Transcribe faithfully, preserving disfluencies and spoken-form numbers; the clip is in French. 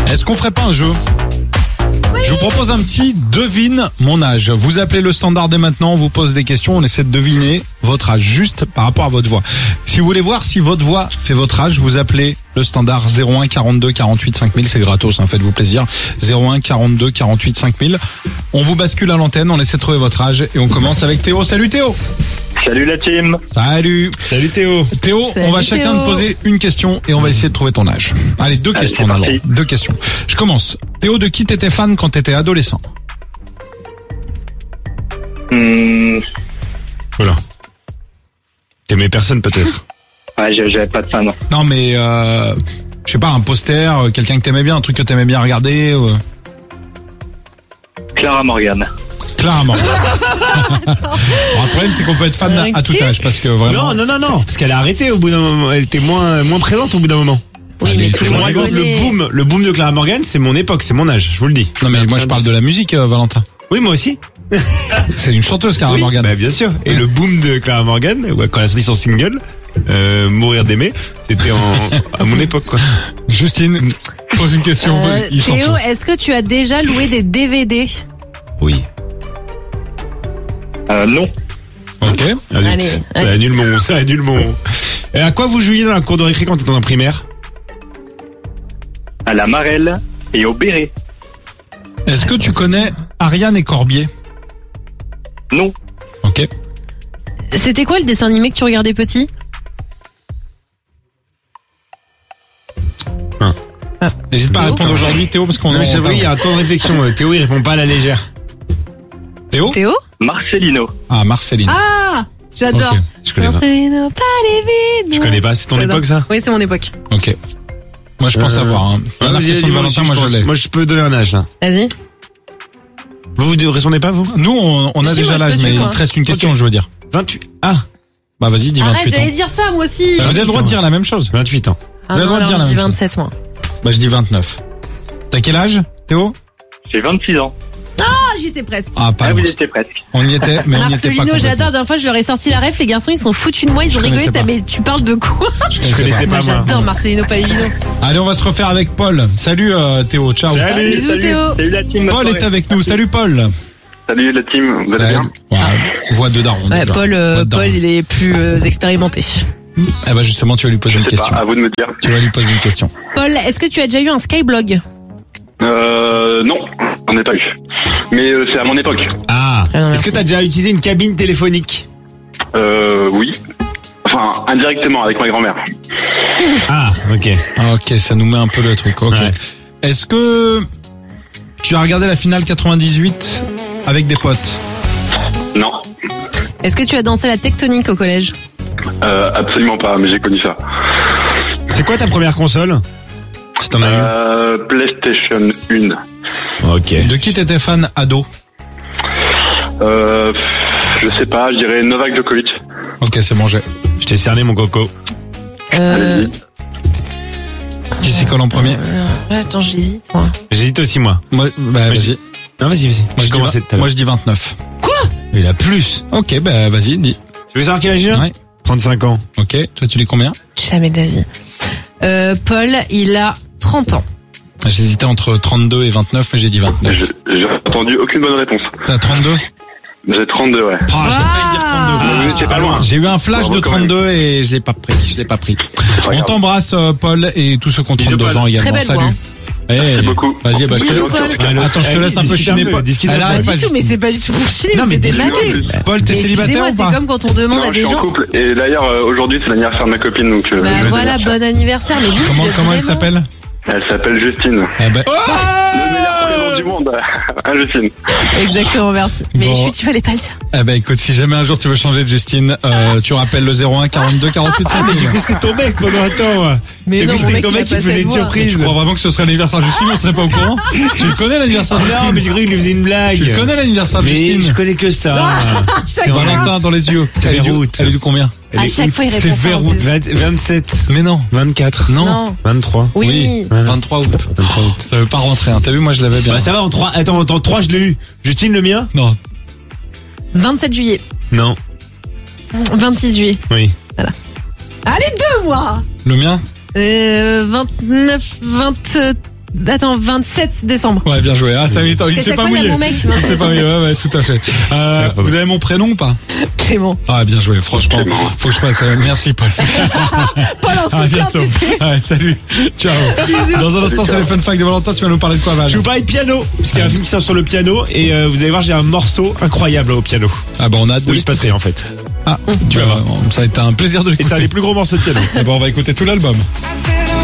Est-ce qu'on ferait pas un jeu ? Oui. Je vous propose un petit devine mon âge. Vous appelez le standard dès maintenant, on vous pose des questions, on essaie de deviner votre âge juste par rapport à votre voix. Si vous voulez voir si votre voix fait votre âge, vous appelez le standard zéro un quarante-deux quarante-huit cinq mille, c'est gratos, hein, faites-vous plaisir. zéro un quarante-deux quarante-huit cinq mille. On vous bascule à l'antenne, on essaie de trouver votre âge et on commence avec Théo. Salut Théo. Salut la team. Salut. Salut Théo. Théo, Salut on va chacun Théo. te poser une question et on va essayer de trouver ton âge. Allez, deux Allez, questions c'est on a le parti. droit. Deux questions. Je commence. Théo, de qui t'étais fan quand t'étais adolescent ? Hmm, Voilà. T'aimais personne peut-être. ouais, j'avais j'avais pas de fan. Non mais, euh, je sais pas, un poster, euh, quelqu'un que t'aimais bien, un truc que t'aimais bien regarder. Euh... Clara Morgan. Clairement. Bon, le problème c'est qu'on peut être fan à tout âge parce que vraiment. Non, non, non, non. Parce qu'elle a arrêté au bout d'un moment. Elle était moins, moins présente au bout d'un moment. Oui, Allez, mais tout le toujours monde Moi, le, connaît. le boom, le boom de Clara Morgan, c'est mon époque, c'est mon âge, je vous le dis. Non mais moi je parle de la musique, euh, Valentin. Oui, moi aussi. C'est une chanteuse, Clara Oui, Morgan. bah, bien sûr. Et le boom de Clara Morgan, ouais, quand elle a sorti son single, euh, Mourir d'aimer, c'était en, à mon époque, quoi. Justine, pose une question. Euh, il s'en Théo, fout. est-ce que tu as déjà loué des D V D ? Oui. Euh, non. Ok. Ah, zut. Allez, Ça allez. annule mon, ça annule mon. Et à quoi vous jouiez dans la cour de récré quand t'étais en primaire? À la Marelle et au Béret. Est-ce que tu connais Ariane et Corbier ? Non. Ok. C'était quoi le dessin animé que tu regardais petit ? N'hésite pas à Théo, répondre aujourd'hui, Théo, parce qu'on Non, est mais c'est en vrai, il y a retard. un temps de réflexion. euh, Théo, il répond pas à la légère. Théo ? Théo ? Marcelino. Ah, Marceline. Ah, j'adore. Ok. Je connais pas. Marcelino, pas les vides. Je connais pas. C'est ton J'adore. époque, ça? Oui, c'est mon époque. Ok. Moi, je pense Euh, savoir. Hein. La Ah, dernière vas-y, question de vas-y, Valentin, aussi, moi, je pense. l'ai. Moi, je peux donner un âge, là. Vas-y. Vous, vous ne répondez pas, vous? Nous, on, on a Si, déjà moi, je l'âge, peux mais suivre, il hein. te reste une question, Ok. je veux dire. vingt-huit. Ah, Bah, vas-y, dis Arrête, vingt-huit j'allais ans. dire ça, moi aussi. Bah, vous avez le droit de ans. dire la même chose. vingt-huit ans. Ah vous avez le non, droit de alors dire je dis la même chose. vingt-sept, moi. Bah, je dis vingt-neuf. T'as quel âge, Théo ? J'ai vingt-six ans. Ah, j'y étais presque. Ah, pas Ah, loin. vous étiez presque. On y était, mais on n'y était pas Marcelino, complètement. j'adore. La dernière fois, je leur ai sorti la ref. Les garçons, ils sont foutus de moi. Ils Je ont rigolé. connaissais T'as- pas. Mais tu parles de quoi? Je Je connaissais Moi, pas, moi. j'adore Marcelino Palevino. Allez, on va se refaire avec Paul. Salut, euh, Théo. Ciao. Salut. Bisous, salut. Théo. Salut la team. Paul bonne est soirée. avec nous. Salut, Paul. Salut la team. Vous allez bien? Ouais, voix de daron. Ouais, déjà. Paul, euh, Voix de daron. Paul, il est plus euh, expérimenté. Eh ben, justement, tu vas lui poser une Je sais question. pas, à vous de me dire. Tu vas lui poser une question. Paul, est-ce que tu as déjà eu un Skyblog? Euh, non. On ai pas eu. Mais euh, c'est à mon époque. Ah. Très bien, Est-ce que merci. t'as déjà utilisé une cabine téléphonique? Euh, oui. Enfin, indirectement avec ma grand-mère. Ah, ok. Ah, ok, ça nous met un peu le truc. Ok. Ouais. Est-ce que tu as regardé la finale quatre-vingt-dix-huit avec des potes? Non. Est-ce que tu as dansé la tectonique au collège? Euh, absolument pas, mais j'ai connu ça. C'est quoi ta première console? Si t'en as Euh, PlayStation un. une. Ok. De qui t'étais fan ado? Euh, je sais pas, je dirais Novak Djokovic. Ok, c'est bon, j'ai. Je t'ai cerné, mon coco. Euh, Allez-y. Qui s'y colle en premier? euh, attends, j'hésite, moi. J'hésite aussi, moi. Moi, bah, vas-y. Non, vas-y, vas-y. Moi, J'ai je dis, commencé vingt- tout à moi, l'heure. je dis vingt-neuf. Il a plus. Ok, bah, vas-y, dis. Tu veux savoir quel âge il a? Ouais. trente-cinq ans. Ok, toi, tu dis combien? Jamais de la vie. Euh, Paul, il a trente ans. J'hésitais entre trente-deux et vingt-neuf, mais j'ai dit vingt-neuf. Je- J'ai entendu aucune bonne réponse. T'as trente-deux? J'ai trente-deux, ouais. Ah, j'ai failli dire trente-deux. Mais vous étiez pas loin. J'ai eu un flash Bravo de quand même. trente-deux et je l'ai pas pris. Je l'ai pas pris. On Regarde. t'embrasse, euh, Paul, et tous ceux qui ont Bisous, trente-deux Paul. ans également. Très belle Salut. voix, hein. Eh, Merci beaucoup. Vas-y, bah, je te Bisous, laisse. Paul. Ah, Attends, je te allez, laisse un peu discute un chiner. peu, Paul. discute Elle un peu. arrête Pas pas. du tout, mais c'est pas du tout pour chiner, Non, vous mais êtes des dis-le. matés. Paul, t'es Mais célibataire excusez-moi, ou c'est pas? comme quand on demande Non, à je des suis en gens. couple. Et d'ailleurs, euh, aujourd'hui, c'est l'anniversaire de ma copine, donc... euh, Bah je vais voilà, dire. bon anniversaire, mais vous, Comment, vous êtes comment elle vraiment- s'appelle? Elle s'appelle Justine. Eh ben, Le meilleur prénom du monde. Hein, Justine. Exactement, merci. Mais Bon. je suis, tu fallais pas le dire. eh ben, écoute, si jamais un jour tu veux changer de Justine, euh, tu rappelles le zéro un quarante-deux quarante-huit Ah, mais j'ai cinq cru que c'était ton mec pendant un temps, moi. Mais J'ai non, cru que mon c'était mec, ton il a mec qui pas te faisait cette une voix. surprise. Tu crois vraiment que ce serait l'anniversaire de Justine, on serait pas au courant? Tu le connais l'anniversaire de Non, Justine? mais j'ai cru qu'il lui faisait une blague. Tu le connais l'anniversaire de Mais Justine? je connais que ça. Chaque fois. Valentin dans les yeux. C'est Elle est du- Beyrouth. Elle est de combien? Elle À est chaque août. fois, il c'est répond pas. vers en août. plus. vingt, vingt-sept, Mais non. vingt-quatre, Non. Non. vingt-trois. Oui. Voilà. vingt-trois août. vingt-trois août. Ça veut pas rentrer, hein. T'as vu, moi je l'avais bien. Bah ça va en trois. Attends, en trois je l'ai eu. Justine le mien? Non. vingt-sept juillet. Non. vingt-six juillet. Oui. Allez, deux mois. Le mien? Euh, vingt-neuf, vingt, attends, vingt-sept décembre. Ouais, bien joué. Ah, ça m'étonne. Il Parce s'est qu'à pas chaque fois, il y mouillé. a mon mec, Il s'est vingt-sept pas mouillé. Ouais, ouais, tout à fait. Euh, C'est vous avez mon prénom ou pas? Clément. Ah, bien joué. Franchement, faut que je passe. euh, Merci, Paul. Paul en À soufflant, bientôt. tu sais. Ouais, salut. Ciao. Dans un instant, c'est les fun facts de Valentin. Tu vas nous parler de quoi, Val? Je vous parlais de piano, parce qu'il y a un film qui sort sur le piano, et euh, vous allez voir, j'ai un morceau incroyable au piano. Ah, bah, on a hâte de Où il se passe rien en fait. Ah, tu vas voir. Ça va être un plaisir de Et c'est un l'écouter. des plus gros morceaux de piano. Ah, bah, on va écouter tout l'album. I said